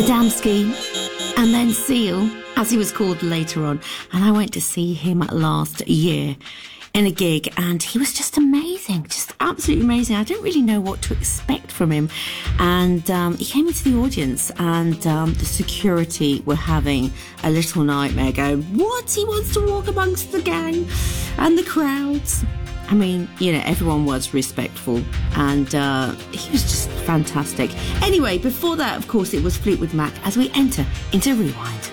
Adamski, and then Seal, as he was called later on. And I went to see him last year in a gig, and he was just amazing, just absolutely amazing. I didn't really know what to expect from him. And he came into the audience, and the security were having a little nightmare going, what? He wants to walk amongst the gang and the crowds. I mean, you know, everyone was respectful, and he was just fantastic. Anyway, before that, of course, it was Fleetwood Mac as we enter into Rewind.